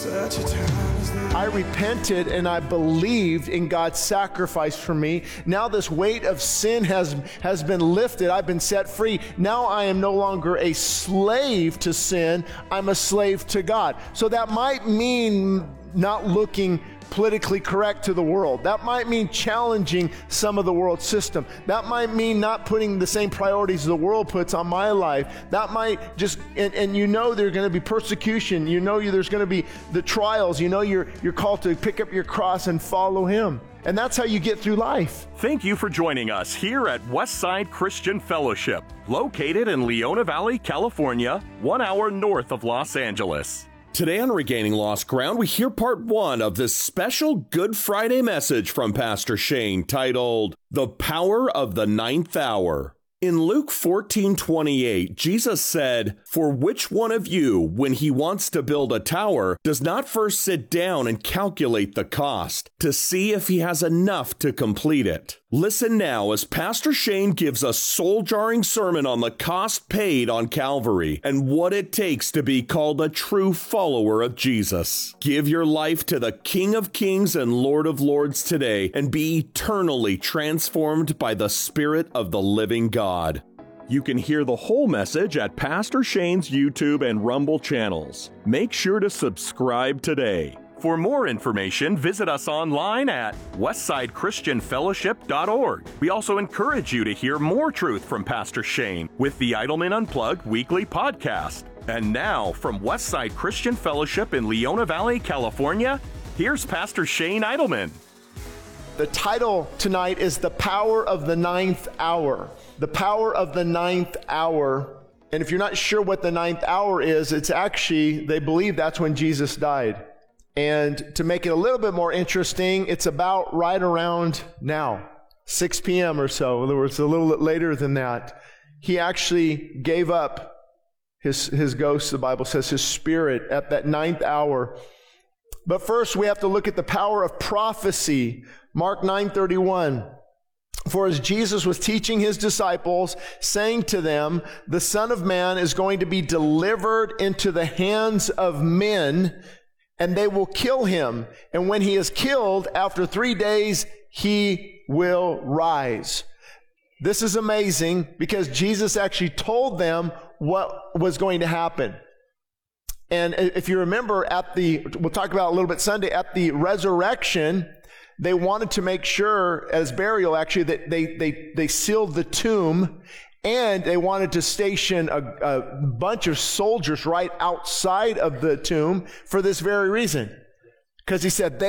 I repented and I believed in God's sacrifice for me. Now this weight of sin has been lifted. I've been set free. Now I am no longer a slave to sin. I'm a slave to God. So that might mean not looking politically correct to the world. That might mean challenging some of the world system. That might mean not putting the same priorities the world puts on my life. That might just, and you know there's going to be persecution. You know there's going to be the trials. You know you're called to pick up your cross and follow Him. And that's how you get through life. Thank you for joining us here at Westside Christian Fellowship, located in Leona Valley, California, 1 hour north of Los Angeles. Today on Regaining Lost Ground, we hear part 1 of this special Good Friday message from Pastor Shane titled, The Power of the Ninth Hour. In Luke 14:28, Jesus said, "For which one of you, when he wants to build a tower, does not first sit down and calculate the cost to see if he has enough to complete it?" Listen now as Pastor Shane gives a soul-jarring sermon on the cost paid on Calvary and what it takes to be called a true follower of Jesus. Give your life to the King of Kings and Lord of Lords today and be eternally transformed by the Spirit of the living God. You can hear the whole message at Pastor Shane's YouTube and Rumble channels. Make sure to subscribe today. For more information, visit us online at westsidechristianfellowship.org. We also encourage you to hear more truth from Pastor Shane with the Idleman Unplugged weekly podcast. And now, from Westside Christian Fellowship in Leona Valley, California, here's Pastor Shane Idleman. The title tonight is The Power of the Ninth Hour. The Power of the Ninth Hour. And if you're not sure what the ninth hour is, it's actually, they believe that's when Jesus died. And to make it a little bit more interesting, it's about right around now, 6 p.m. or so. In other words, a little bit later than that. He actually gave up his ghost, the Bible says, his spirit at that ninth hour. But first, we have to look at the power of prophecy. Mark 9:31. For as Jesus was teaching his disciples, saying to them, the Son of Man is going to be delivered into the hands of men, and they will kill him. And when he is killed, after 3 days, he will rise. This is amazing because Jesus actually told them what was going to happen. And if you remember we'll talk about it a little bit Sunday, at the resurrection, they wanted to make sure, as burial actually, that they sealed the tomb, and they wanted to station a bunch of soldiers right outside of the tomb for this very reason. Because he said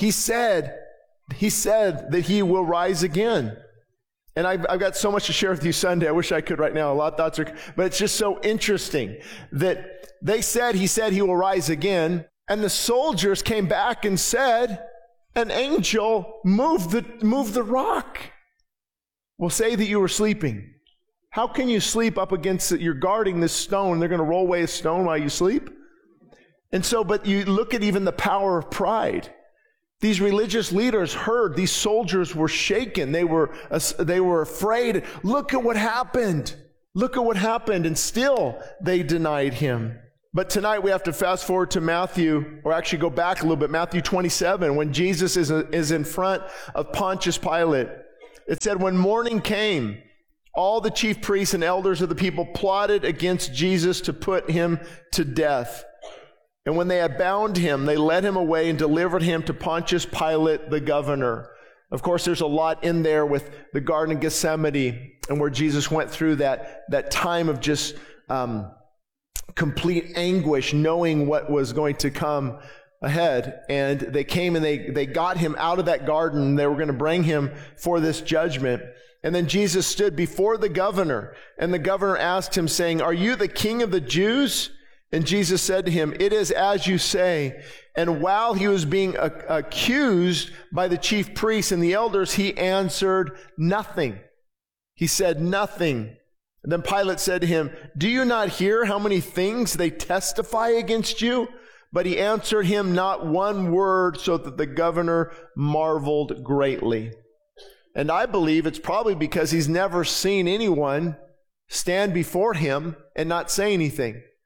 that he will rise again. And I've got so much to share with you Sunday. I wish I could right now. A lot of thoughts but it's just so interesting that he said he will rise again. And the soldiers came back and said, an angel moved the rock. Well, say that you were sleeping. How can you sleep up against it? You're guarding this stone. They're going to roll away a stone while you sleep. And so, but you look at even the power of pride. These religious leaders heard these soldiers were shaken. They were afraid. Look at what happened. Look at what happened. And still they denied him. But tonight we have to fast forward to Matthew, or actually go back a little bit, Matthew 27, when Jesus is in front of Pontius Pilate. It said, when morning came, all the chief priests and elders of the people plotted against Jesus to put him to death. And when they had bound him, they led him away and delivered him to Pontius Pilate, the governor. Of course, there's a lot in there with the Garden of Gethsemane and where Jesus went through that time of just complete anguish, knowing what was going to come ahead. And they came and they got him out of that garden. They were going to bring him for this judgment. And then Jesus stood before the governor, and the governor asked him, saying, are you the king of the Jews? And Jesus said to him, it is as you say. And while he was being accused by the chief priests and the elders, he answered nothing. He said nothing. And then Pilate said to him, do you not hear how many things they testify against you? But he answered him not one word, so that the governor marveled greatly. And I believe it's probably because he's never seen anyone stand before him and not say anything.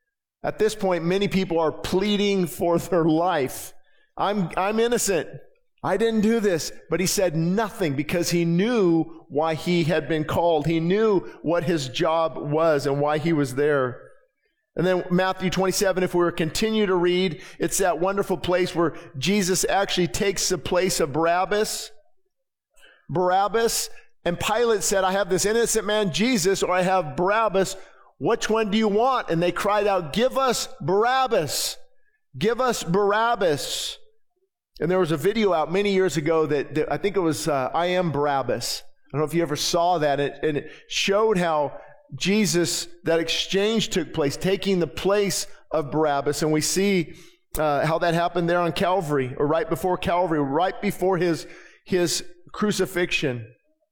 At this point, many people are pleading for their life. I'm innocent. I didn't do this. But he said nothing because he knew why he had been called. He knew what his job was and why he was there. And then Matthew 27, if we were to continue to read, it's that wonderful place where Jesus actually takes the place of Barabbas. And Pilate said, I have this innocent man, Jesus, or I have Barabbas. Which one do you want? And they cried out, give us Barabbas. Give us Barabbas. And there was a video out many years ago that I think it was I Am Barabbas. I don't know if you ever saw that. And it showed how Jesus, that exchange took place, taking the place of Barabbas. And we see how that happened there on Calvary, or right before Calvary, right before his crucifixion.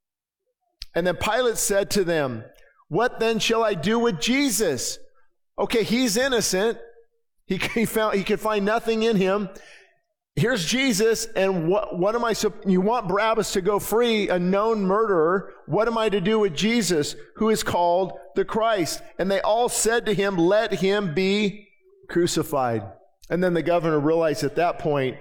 And then Pilate said to them, what then shall I do with Jesus? Okay, he's innocent. He could find nothing in him. Here's Jesus, and what am I, you want Barabbas to go free, a known murderer. What am I to do with Jesus, who is called the Christ? And they all said to him, let him be crucified. And then the governor realized at that point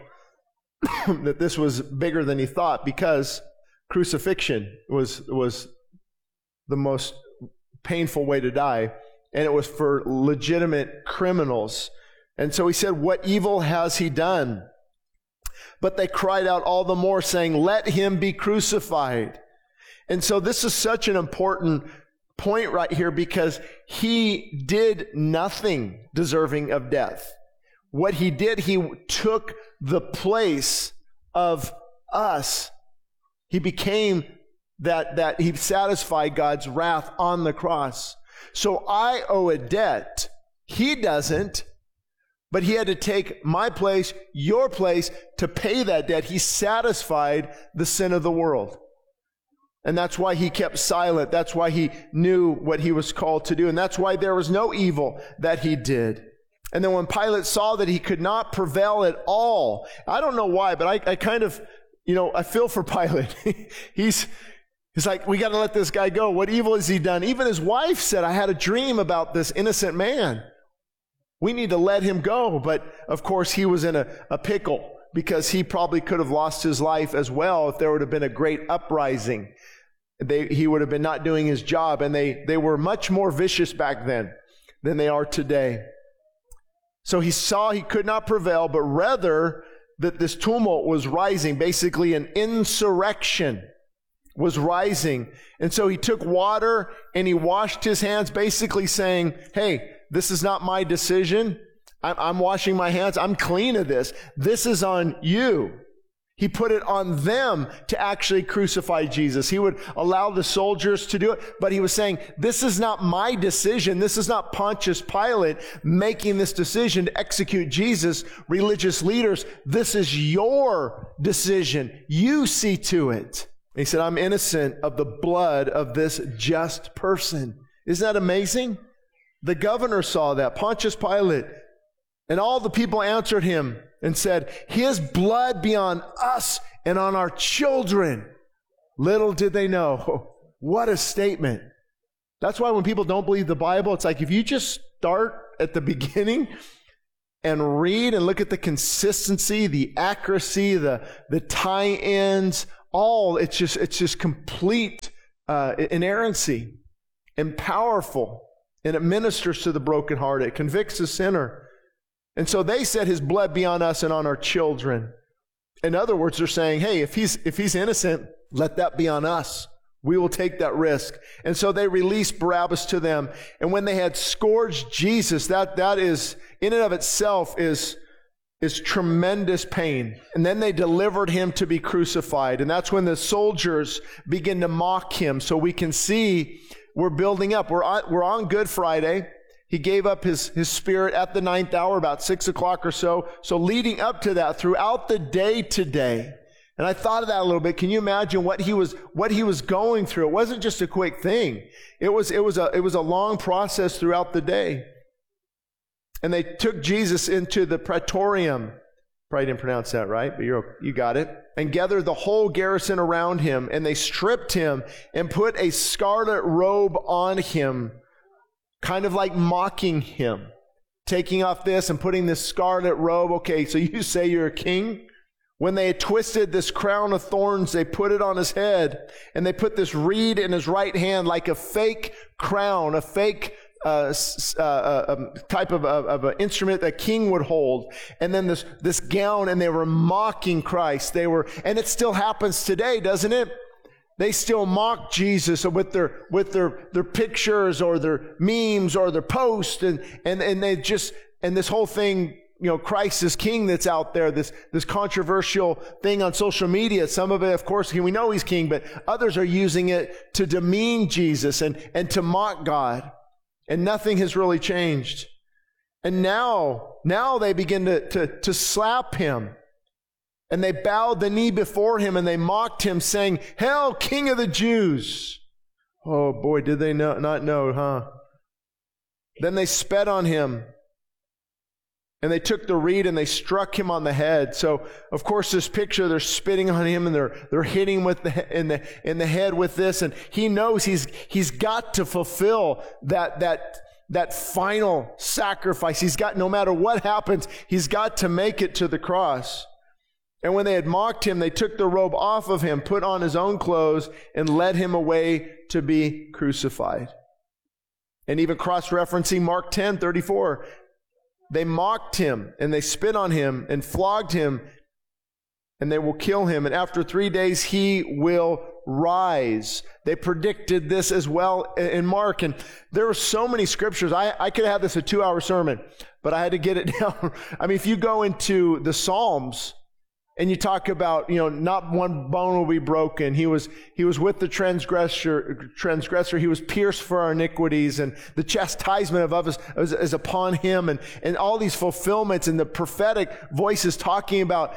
that this was bigger than he thought, because crucifixion was the most painful way to die, and it was for legitimate criminals. And so he said, what evil has he done? But they cried out all the more, saying, let him be crucified. And so this is such an important point right here, because he did nothing deserving of death. What he did, he took the place of us. He became that he satisfied God's wrath on the cross. So I owe a debt. He doesn't. But he had to take my place, your place, to pay that debt. He satisfied the sin of the world. And that's why he kept silent. That's why he knew what he was called to do. And that's why there was no evil that he did. And then when Pilate saw that he could not prevail at all, I don't know why, but I kind of, I feel for Pilate. He's like, we got to let this guy go. What evil has he done? Even his wife said, I had a dream about this innocent man. We need to let him go. But of course, he was in a pickle, because he probably could have lost his life as well if there would have been a great uprising. He would have been not doing his job. And they were much more vicious back then than they are today. So he saw he could not prevail, but rather that this tumult was rising. Basically, an insurrection was rising. And so he took water and he washed his hands, basically saying, hey, this is not my decision. I'm washing my hands. I'm clean of this. This is on you. He put it on them to actually crucify Jesus. He would allow the soldiers to do it, but he was saying, this is not my decision. This is not Pontius Pilate making this decision to execute Jesus. Religious leaders, this is your decision. You see to it. He said, I'm innocent of the blood of this just person. Isn't that amazing? The governor saw that, Pontius Pilate, and all the people answered him and said, his blood be on us and on our children. Little did they know. What a statement. That's why when people don't believe the Bible, it's like if you just start at the beginning and read and look at the consistency, the accuracy, the tie-ins, it's just complete inerrancy and powerful. And it ministers to the brokenhearted. It convicts the sinner. And so they said, his blood be on us and on our children. In other words, they're saying, hey, if he's innocent, let that be on us. We will take that risk. And so they released Barabbas to them. And when they had scourged Jesus, that is, in and of itself, is tremendous pain. And then they delivered him to be crucified. And that's when the soldiers begin to mock him. So we can see we're building up. We're on Good Friday. He gave up his spirit at the 9th hour, about 6 o'clock or so. So leading up to that, throughout the day today, and I thought of that a little bit. Can you imagine what he was going through? It wasn't just a quick thing. It was a long process throughout the day. And they took Jesus into the praetorium. Probably didn't pronounce that right, but you got it. And gathered the whole garrison around him, and they stripped him and put a scarlet robe on him, kind of like mocking him, taking off this and putting this scarlet robe. Okay, so you say you're a king? When they had twisted this crown of thorns, they put it on his head, and they put this reed in his right hand like a fake crown, a fake type of an instrument that king would hold, and then this gown, and they were mocking Christ. And it still happens today, doesn't it? They still mock Jesus with their pictures or their memes or their posts, and this whole thing. Christ is king that's out there, this controversial thing on social media. Some of it, of course, we know he's king, but others are using it to demean Jesus and to mock God. And nothing has really changed. And now they begin to slap him. And they bowed the knee before him and they mocked him, saying, "Hail, King of the Jews." Oh boy, did they not know, huh? Then they spat on him. And they took the reed and they struck him on the head. So, of course, this picture, they're spitting on him and they're hitting him in the head with this. And he knows he's got to fulfill that final sacrifice. No matter what happens, he's got to make it to the cross. And when they had mocked him, they took the robe off of him, put on his own clothes, and led him away to be crucified. And even cross-referencing Mark 10:34. They mocked him, and they spit on him, and flogged him, and they will kill him. And after 3 days, he will rise. They predicted this as well in Mark. And there were so many scriptures. I could have this a 2-hour sermon, but I had to get it down. I mean, if you go into the Psalms, and you talk about, not one bone will be broken. He was with the transgressor. He was pierced for our iniquities, and the chastisement of us is upon him, and all these fulfillments and the prophetic voices talking about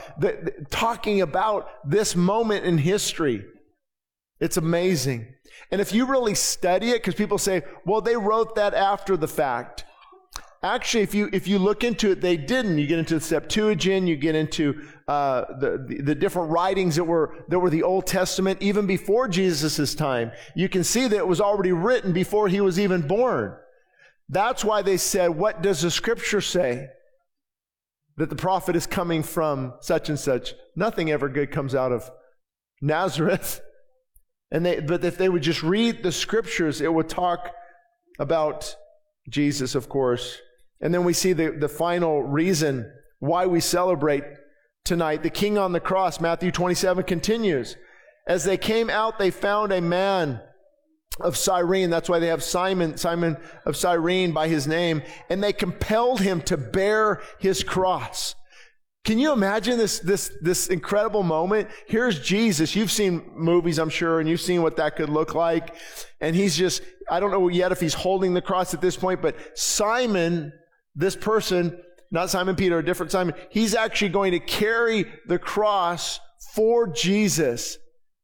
this moment in history. It's amazing. And if you really study it, because people say, well, they wrote that after the fact. Actually, if you look into it, they didn't. You get into the Septuagint, you get into the different writings that were the Old Testament, even before Jesus' time. You can see that it was already written before he was even born. That's why they said, what does the Scripture say? That the prophet is coming from such and such. Nothing ever good comes out of Nazareth. But if they would just read the Scriptures, it would talk about Jesus, of course. And then we see the final reason why we celebrate tonight. The King on the cross, Matthew 27 continues. As they came out, they found a man of Cyrene. That's why they have Simon of Cyrene by his name. And they compelled him to bear his cross. Can you imagine this incredible moment? Here's Jesus. You've seen movies, I'm sure, and you've seen what that could look like. And he's just, I don't know yet if he's holding the cross at this point, but Simon, this person, not Simon Peter, a different Simon, he's actually going to carry the cross for Jesus.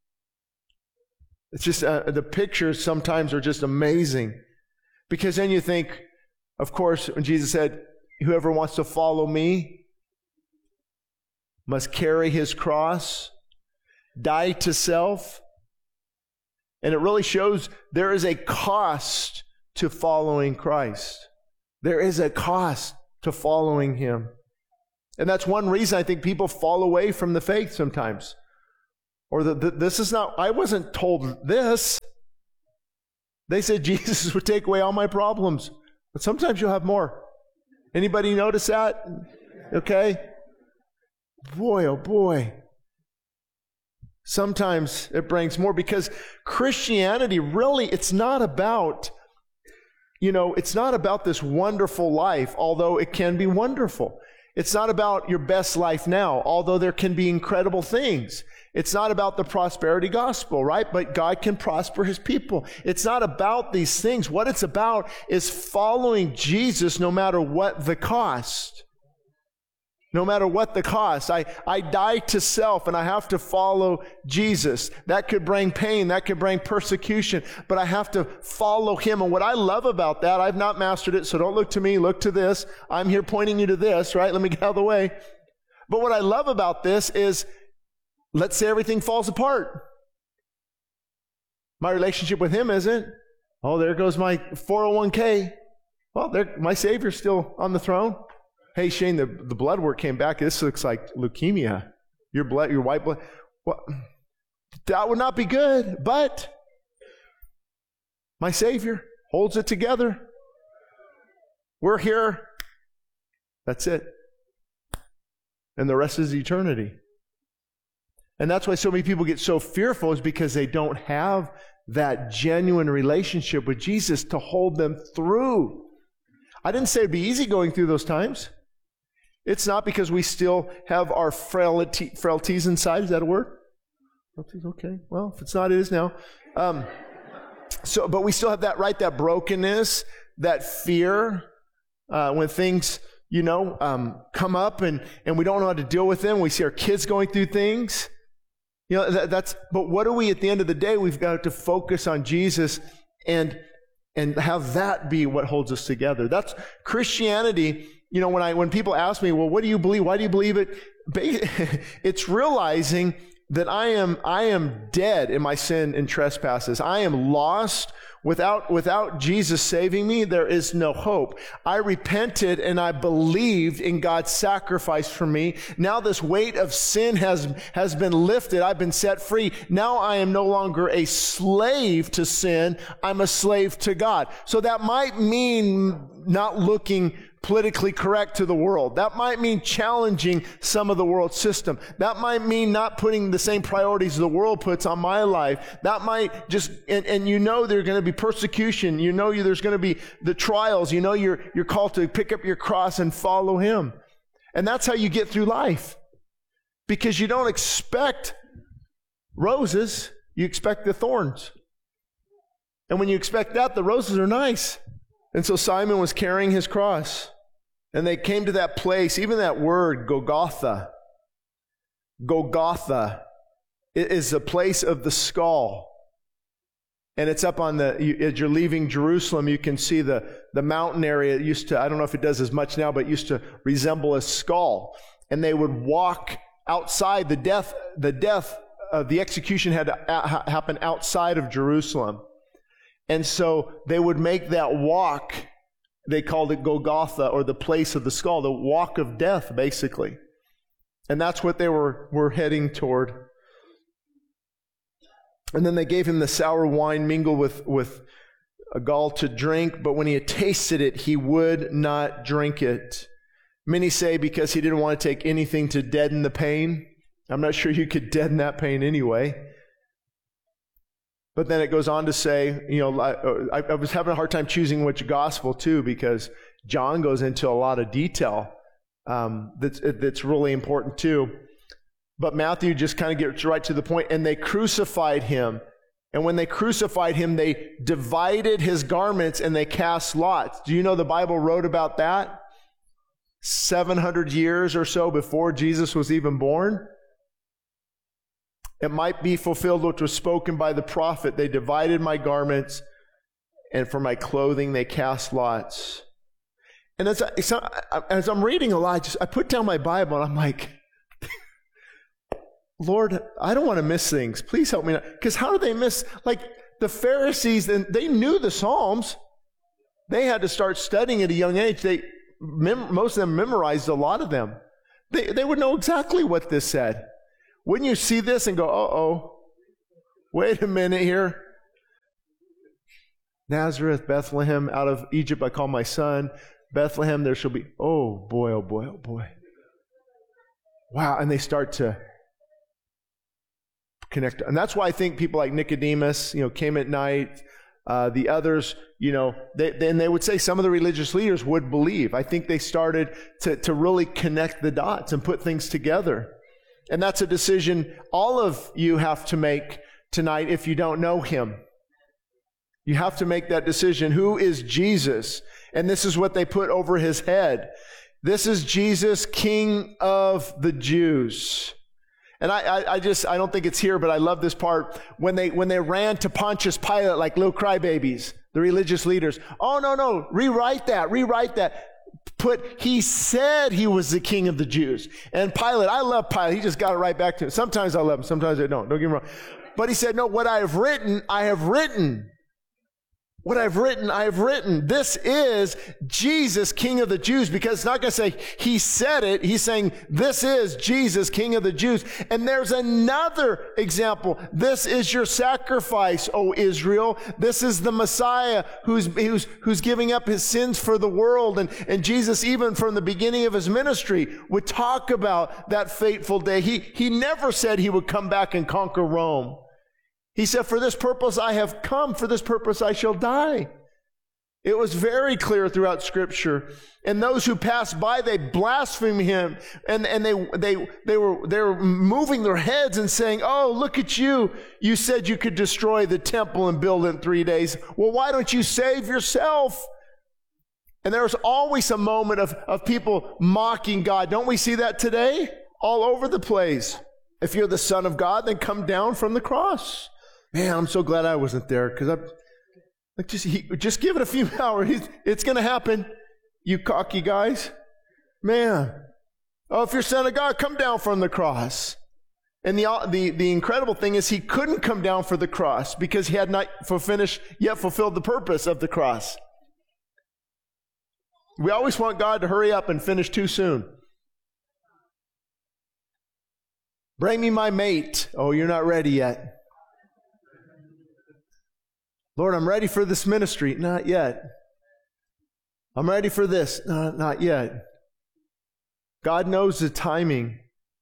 It's just, the pictures sometimes are just amazing. Because then you think, of course, when Jesus said, whoever wants to follow me must carry his cross, die to self. And it really shows there is a cost to following Christ. There is a cost to following him. And that's one reason I think people fall away from the faith sometimes. Or this is not, I wasn't told this. They said Jesus would take away all my problems. But sometimes you'll have more. Anybody notice that? Okay. Boy, oh boy. Sometimes it brings more, because Christianity really, it's not about, it's not about this wonderful life, although it can be wonderful. It's not about your best life now, although there can be incredible things. It's not about the prosperity gospel, right? But God can prosper his people. It's not about these things. What it's about is following Jesus no matter what the cost. No matter what the cost. I die to self and I have to follow Jesus. That could bring pain. That could bring persecution. But I have to follow him. And what I love about that, I've not mastered it, so don't look to me, look to this. I'm here pointing you to this, right? Let me get out of the way. But what I love about this is, let's say everything falls apart. My relationship with him isn't. Oh, there goes my 401k. Well, my Savior's still on the throne. Hey, Shane, the blood work came back. This looks like leukemia. Your white blood. Well, that would not be good, but my Savior holds it together. We're here. That's it. And the rest is eternity. And that's why so many people get so fearful, is because they don't have that genuine relationship with Jesus to hold them through. I didn't say it'd be easy going through those times. It's not, because we still have our frailties inside. Is that a word? Frailties, okay. Well, if it's not, it is now. But we still have that, right? That brokenness, that fear, when things, come up and we don't know how to deal with them. We see our kids going through things. But what are we at the end of the day? We've got to focus on Jesus and have that be what holds us together. That's Christianity. When people ask me, well, what do you believe? Why do you believe it? It's realizing that I am dead in my sin and trespasses. I am lost. Without Jesus saving me, there is no hope. I repented and I believed in God's sacrifice for me. Now this weight of sin has been lifted. I've been set free. Now I am no longer a slave to sin. I'm a slave to God. So that might mean not looking politically correct to the world. That might mean challenging some of the world system. That might mean not putting the same priorities the world puts on my life. That might just, and there's going to be persecution. There's going to be the trials. You're called to pick up your cross and follow Him. And that's how you get through life. Because you don't expect roses, you expect the thorns. And when you expect that, the roses are nice. And so Simon was carrying his cross. And they came to that place, even that word, Golgotha. Golgotha is the place of the skull. And it's up on as you're leaving Jerusalem, you can see the mountain area. It used to, I don't know if it does as much now, but it used to resemble a skull. And they would walk outside. The execution had to happen outside of Jerusalem. And so they would make that walk, they called it Golgotha, or the place of the skull, the walk of death, basically. And that's what they were heading toward. And then they gave him the sour wine mingled with a gall to drink, but when he had tasted it, he would not drink it. Many say because he didn't want to take anything to deaden the pain. I'm not sure you could deaden that pain anyway. But then it goes on to say, I was having a hard time choosing which gospel too, because John goes into a lot of detail that's really important too. But Matthew just kind of gets right to the point. And they crucified him. And when they crucified him, they divided his garments and they cast lots. Do you know the Bible wrote about that? 700 years or so before Jesus was even born. It might be fulfilled what was spoken by the prophet. They divided my garments, and for my clothing they cast lots. And as I'm reading a lot, I put down my Bible and I'm like, Lord, I don't want to miss things. Please help me. Because how do they miss? Like the Pharisees, they knew the Psalms. They had to start studying at a young age. Most of them memorized a lot of them. They would know exactly what this said. Wouldn't you see this and go, uh-oh, wait a minute here. Nazareth, Bethlehem, out of Egypt I call my son. Bethlehem, there shall be, oh boy, oh boy, oh boy. Wow, and they start to connect. And that's why I think people like Nicodemus, came at night. The others, they would say some of the religious leaders would believe. I think they started to really connect the dots and put things together. And that's a decision all of you have to make tonight if you don't know Him. You have to make that decision. Who is Jesus? And this is what they put over His head. This is Jesus, King of the Jews. And I don't think it's here, but I love this part. When they ran to Pontius Pilate like little crybabies, the religious leaders. Oh, no, rewrite that. He said He was the King of the Jews. And Pilate, I love Pilate. He just got it right back to him. Sometimes I love him, sometimes I don't. Don't get me wrong. But he said, no, what I have written, I have written. What I've written, I have written. This is Jesus, King of the Jews, because it's not going to say he said it. He's saying this is Jesus, King of the Jews. And there's another example. This is your sacrifice, O Israel. This is the Messiah who's giving up his sins for the world. And Jesus, even from the beginning of his ministry, would talk about that fateful day. He never said he would come back and conquer Rome. He said, for this purpose I have come, for this purpose I shall die. It was very clear throughout Scripture. And those who passed by, they blasphemed him. And they were moving their heads and saying, oh, look at you. You said you could destroy the temple and build it in 3 days. Well, why don't you save yourself? And there's always a moment of people mocking God. Don't we see that today? All over the place. If you're the Son of God, then come down from the cross. Man, I'm so glad I wasn't there, because just give it a few hours. It's going to happen, you cocky guys. Man. Oh, if you're Son of God, come down from the cross. And the incredible thing is he couldn't come down for the cross because he had not yet fulfilled the purpose of the cross. We always want God to hurry up and finish too soon. Bring me my mate. Oh, you're not ready yet. Lord, I'm ready for this ministry. Not yet. I'm ready for this. No, not yet. God knows the timing.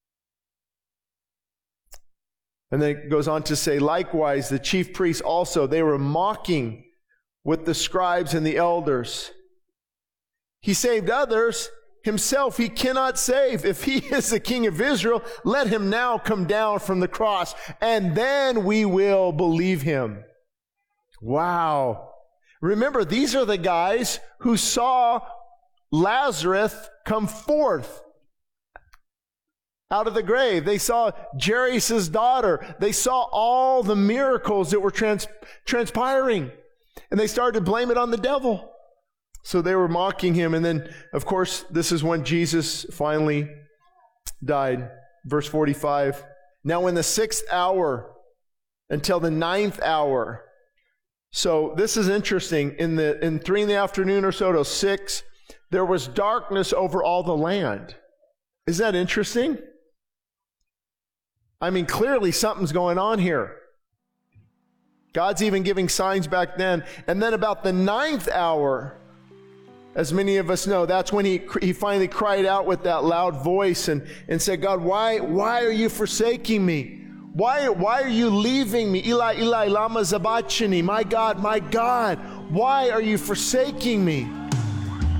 And then it goes on to say, likewise, the chief priests also, they were mocking with the scribes and the elders. He saved others. Himself he cannot save. If he is the King of Israel, let him now come down from the cross, and then we will believe him. Wow. Remember, these are the guys who saw Lazarus come forth out of the grave. They saw Jairus' daughter. They saw all the miracles that were transpiring. And they started to blame it on the devil. So they were mocking him. And then, of course, this is when Jesus finally died. Verse 45. Now in the 6th hour until the 9th hour. So this is interesting. In 3 in the afternoon or so to 6, there was darkness over all the land. Isn't that interesting? I mean, clearly something's going on here. God's even giving signs back then. And then about the 9th hour, as many of us know, that's when he finally cried out with that loud voice and said, God, why are you forsaking me? Why are you leaving me? Eli, Eli, lama sabachthani. My God, why are you forsaking me?